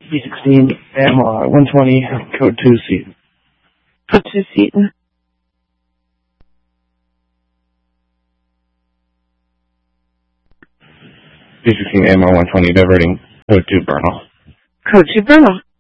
B16 AMR 120, code 2 Seaton. Code 2 Seaton. B16 AMR 120, diverting, code 2 Bernal. Code 2 Bernal.